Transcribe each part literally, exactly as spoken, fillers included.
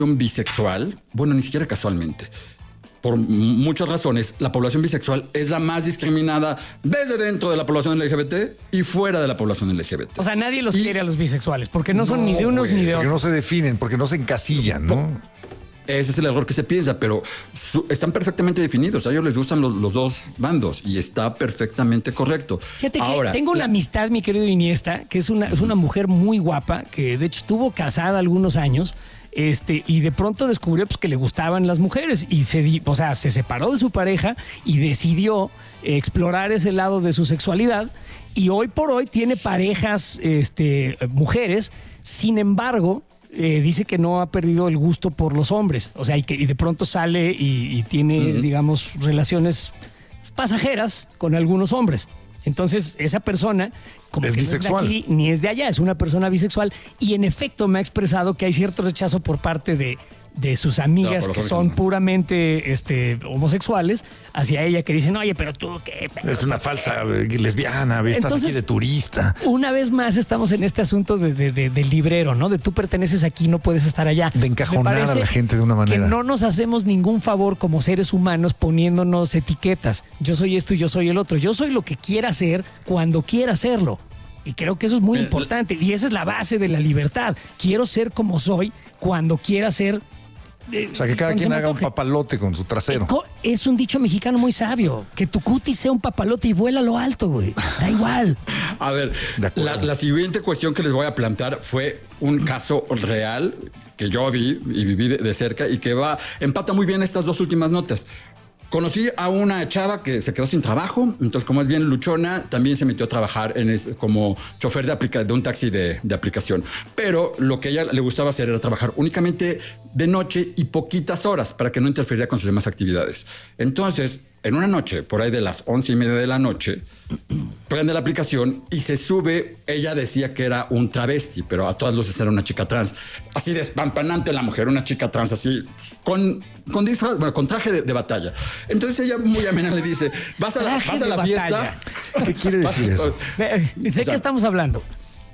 bisexual, bueno, ni siquiera casualmente, por muchas razones, la población bisexual es la más discriminada desde dentro de la población L G B T y fuera de la población L G B T. O sea, nadie los y, quiere a los bisexuales, porque no, no son ni de unos güey, ni de porque otros. Porque no se definen, porque no se encasillan, ¿no? Ese es el error que se piensa, pero su, están perfectamente definidos. A ellos les gustan los, los dos bandos y está perfectamente correcto. Fíjate que Ahora, tengo una la... amistad, mi querido Iniesta, que es una, es una mujer muy guapa, que de hecho estuvo casada algunos años. Este, y de pronto descubrió pues, que le gustaban las mujeres y se, o sea, se separó de su pareja y decidió explorar ese lado de su sexualidad y hoy por hoy tiene parejas este, mujeres, sin embargo eh, dice que no ha perdido el gusto por los hombres, o sea, y que y de pronto sale y, y tiene, uh-huh. digamos, relaciones pasajeras con algunos hombres. Entonces, esa persona, como es que bisexual. No es de aquí ni es de allá, es una persona bisexual y en efecto me ha expresado que hay cierto rechazo por parte de, de sus amigas no, que son no. puramente este, homosexuales hacia ella, que dicen, oye, pero tú qué... Pero es una tú, falsa qué? lesbiana, estás Entonces, aquí de turista. Una vez más estamos en este asunto de, de, de, del librero, ¿no? De tú perteneces aquí, no puedes estar allá. De encajonar a la gente de una manera. Que no nos hacemos ningún favor como seres humanos poniéndonos etiquetas. Yo soy esto y yo soy el otro. Yo soy lo que quiera ser cuando quiera hacerlo. Y creo que eso es muy eh, importante. Y esa es la base de la libertad. Quiero ser como soy cuando quiera ser... Eh, o sea, que cada quien haga un papalote con su trasero. Es un dicho mexicano muy sabio. Que tu cutis sea un papalote y vuela a lo alto, güey. Da igual. A ver, la, la siguiente cuestión que les voy a plantear fue un caso real que yo vi y viví de, de cerca y que va empata muy bien estas dos últimas notas. Conocí a una chava que se quedó sin trabajo, entonces como es bien luchona, también se metió a trabajar en es, como chofer de, aplica, de un taxi de, de aplicación. Pero lo que a ella le gustaba hacer era trabajar únicamente de noche y poquitas horas para que no interferiera con sus demás actividades. Entonces, en una noche, por ahí de las once y media de la noche, prende la aplicación y se sube. Ella decía que era un travesti, pero a todas luces era una chica trans. Así despampanante la mujer, una chica trans así, con, con disfraz, bueno, con traje de, de batalla. Entonces ella muy amena le dice, vas a la, vas a la fiesta. ¿Qué quiere decir eso? ¿De, de o sea, qué estamos hablando?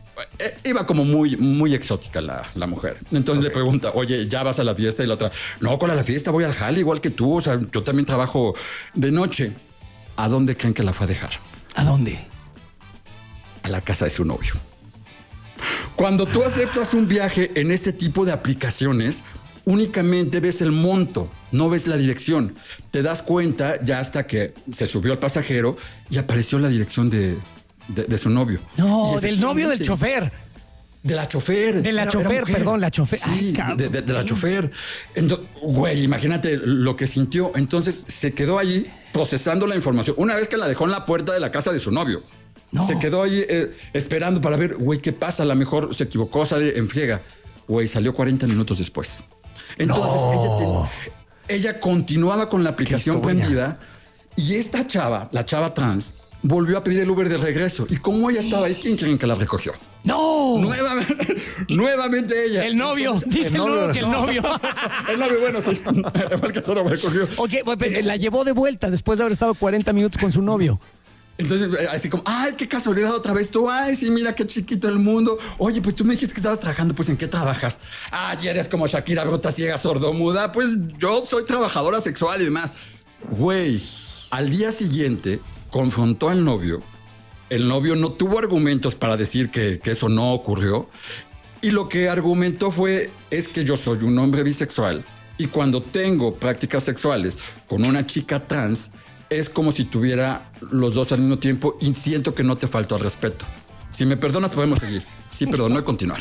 Iba como muy, muy exótica la, la mujer. Entonces okay. le pregunta, oye, ¿ya vas a la fiesta? Y la otra, no, con la fiesta voy al jale igual que tú. O sea, yo también trabajo de noche. ¿A dónde creen que la fue a dejar? ¿A dónde? A la casa de su novio. Cuando tú aceptas un viaje en este tipo de aplicaciones, únicamente ves el monto, no ves la dirección. Te das cuenta ya hasta que se subió el pasajero y apareció la dirección de... De, de su novio. No, del novio del chofer. De la chofer. De la era, chofer, era perdón, la chofer. Sí, Ay, de, de, de la chofer. Entonces, güey, imagínate lo que sintió. Entonces se quedó allí procesando la información. Una vez que la dejó en la puerta de la casa de su novio. No. Se quedó ahí eh, esperando para ver, güey, ¿qué pasa? A lo mejor se equivocó, sale en friega. Güey, salió cuarenta minutos después. Entonces no. ella, te, ella continuaba con la aplicación prendida y esta chava, la chava trans, volvió a pedir el Uber de regreso. Y como ella estaba ahí, ¿quién creen que la recogió? ¡No! Nuevamente, nuevamente ella. El novio. Entonces, dice el novio que el novio. El novio, bueno, sí. El que solo me recogió. Oye, okay, la llevó de vuelta después de haber estado cuarenta minutos con su novio. Entonces, así como, ay, qué casualidad otra vez tú. Ay, sí, mira qué chiquito el mundo. Oye, pues tú me dijiste que estabas trabajando. Pues, ¿en qué trabajas? Ay, eres como Shakira, bruta, ciega, sordomuda. Pues yo soy trabajadora sexual y demás. Güey, al día siguiente confrontó al novio. El novio no tuvo argumentos para decir que, que eso no ocurrió. Y lo que argumentó fue, es que yo soy un hombre bisexual y cuando tengo prácticas sexuales con una chica trans, es como si tuviera los dos al mismo tiempo y siento que no te falto al respeto. Si me perdonas, podemos seguir. Sí, perdonó y continuar.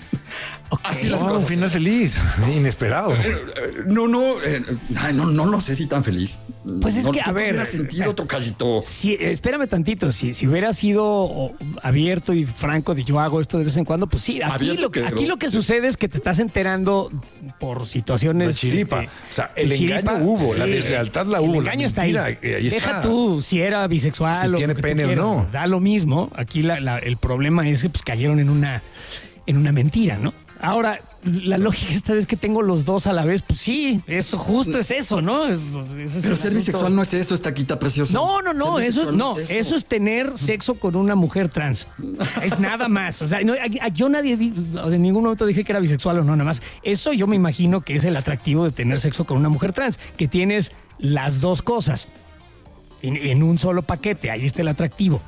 Okay. Así las cosas. Un final feliz, inesperado. No, no, eh, no, no lo sé si tan feliz. Pues es no, que, a ver. hubiera sentido, tocallito. Si, espérame tantito, si, si hubiera sido abierto y franco de yo hago esto de vez en cuando, pues sí. Aquí, lo, que, aquí lo que sucede es que te estás enterando por situaciones. De chiripa. Este, o sea, el de engaño chiripa, hubo, sí, la deslealtad la hubo. El engaño está ahí. ahí Deja está. tú si era bisexual si o tiene lo que pene tú quieras, o no. Da lo mismo. Aquí la, la, el problema es que pues, cayeron en una, en una mentira, ¿no? Ahora, la lógica esta es que tengo los dos a la vez. Pues sí, eso justo es eso, ¿no? Es, es Pero ser bisexual no es eso, esta quita preciosa. No, no, no, eso no, es eso. eso es tener sexo con una mujer trans. Es nada más. O sea, no, yo nadie, en ningún momento dije que era bisexual o no, nada más. Eso yo me imagino que es el atractivo de tener sexo con una mujer trans, que tienes las dos cosas en, en un solo paquete. Ahí está el atractivo.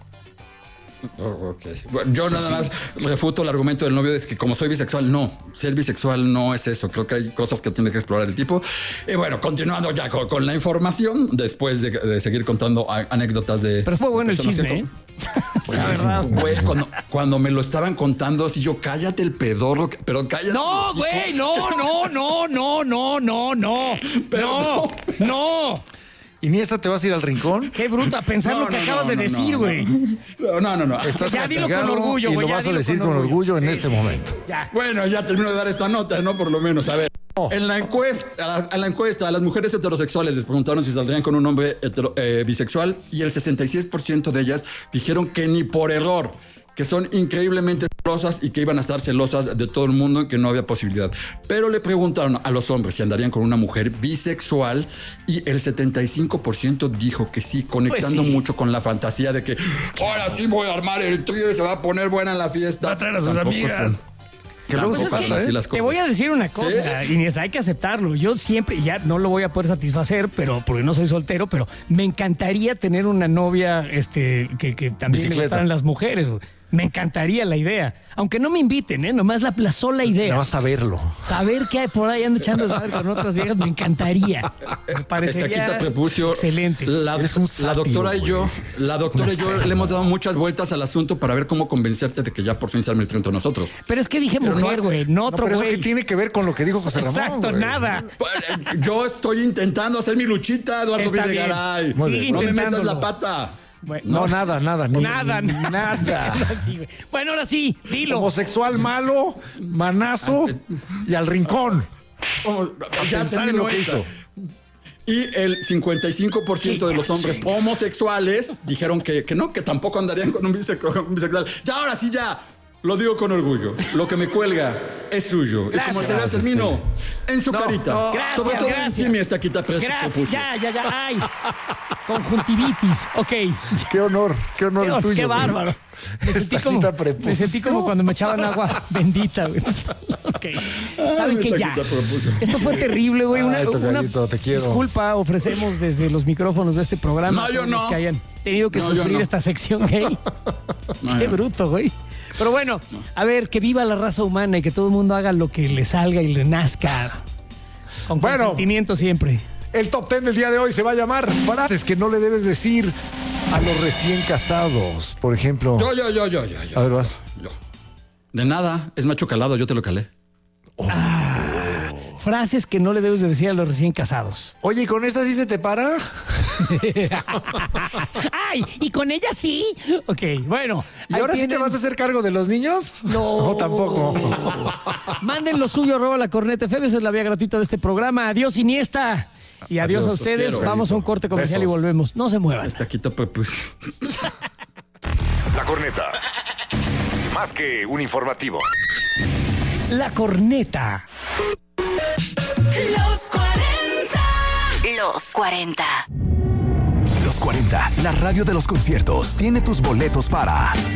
Oh, okay. Bueno, yo nada más refuto el argumento del novio de que como soy bisexual, no, ser bisexual no es eso. Creo que hay cosas que tiene que explorar el tipo. Y bueno, continuando ya con, con la información, después de, de seguir contando a, anécdotas de... Pero es muy bueno el chisme, ¿eh? Sí, la verdad. Güey, cuando, cuando me lo estaban contando, así yo, cállate el pedorro, pero cállate. No, güey, no, no, no, no, no, no, no. Pero no, no. ¿Y ni esta te vas a ir al rincón? Qué bruta pensar no, lo que no, acabas no, de no, decir, güey. No, no, no, no. Estás ya dilo con orgullo, y güey. lo vas a decir con orgullo, orgullo en sí, este sí, momento. Sí, ya. Bueno, ya termino de dar esta nota, ¿no? Por lo menos, a ver. Oh. En la encuesta, a la, a la encuesta, a las mujeres heterosexuales les preguntaron si saldrían con un hombre hetero, eh, bisexual y el sesenta y seis por ciento de ellas dijeron que ni por error, que son increíblemente celosas y que iban a estar celosas de todo el mundo y que no había posibilidad. Pero le preguntaron a los hombres si andarían con una mujer bisexual y el setenta y cinco por ciento dijo que sí, conectando pues sí. mucho con la fantasía de que ahora sí voy a armar el trío y se va a poner buena la fiesta. Va a traer a sus Tampoco amigas. Son... Que luego se pasa, ¿eh? Te voy a decir una cosa, ¿sí? Y hay que aceptarlo. Yo siempre, ya no lo voy a poder satisfacer, pero porque no soy soltero, pero me encantaría tener una novia este, que, que también me gustaran las mujeres. Me encantaría la idea. Aunque no me inviten, ¿eh? Nomás la, la sola idea. No vas a saberlo. Saber que hay por ahí ando echando desmadre con otras viejas, me encantaría. Me parecería prepucio, excelente. La, sapio, la doctora y yo, la doctora y yo le hemos dado muchas vueltas al asunto para ver cómo convencerte de que ya por fin se arme el tren entre nosotros. Pero es que dije pero mujer, güey, no, no otro güey. No, eso que tiene que ver con lo que dijo José Ramón. Exacto, wey. nada. Yo estoy intentando hacer mi luchita, Eduardo Está Videgaray. Sí, no me metas la pata. Bueno, no, no, nada, nada. Ni, nada, nada. Ahora sí, güey. Bueno, ahora sí, dilo. Homosexual malo, manazo y al rincón. Ya saben lo que hizo. Y el cincuenta y cinco por ciento de los hombres homosexuales dijeron que, que no, que tampoco andarían con un bisexual. Ya, ahora sí, ya. Lo digo con orgullo. Lo que me cuelga es suyo. Gracias. Y como se da, termino en su no, carita. No. Gracias, Sobre todo gracias. en Jimmy esta quita Gracias, ya, ya, ya. Ay. Conjuntivitis. Ok. Qué honor, qué honor qué, el tuyo. Qué bárbaro. Me sentí, como, me sentí como cuando me echaban agua bendita, güey. Ok. ¿Saben qué? Ya. Esto fue terrible, güey. Una, Ay, una te quiero. disculpa ofrecemos desde los micrófonos de este programa. No, yo no. Que hayan tenido que no, sufrir no. esta sección gay. No, qué no. bruto, güey. Pero bueno, a ver, que viva la raza humana y que todo el mundo haga lo que le salga y le nazca. Con bueno, consentimiento siempre. El top ten del día de hoy se va a llamar frases que no le debes decir a los recién casados. Por ejemplo. Yo, yo, yo, yo, yo. yo. A ver, vas. Yo. De nada, es macho calado, yo te lo calé. Oh. Ah, frases que no le debes de decir a los recién casados. Oye, ¿y con esta sí se te para? ¡Ay! ¿Y con ella sí? Ok, bueno. ¿Y ahora tienen... sí te vas a hacer cargo de los niños? No. No, tampoco. Manden lo suyo, arroba la corneta F M. Esa es la vía gratuita de este programa. Adiós, Iniesta. Y adiós, adiós a ustedes. Quiero, Vamos a un corte comercial Besos. Y volvemos. No se muevan. Está quito pues. La corneta. Más que un informativo. La corneta. Los cuarenta. Los cuarenta. Los cuarenta, la radio de los conciertos, tiene tus boletos para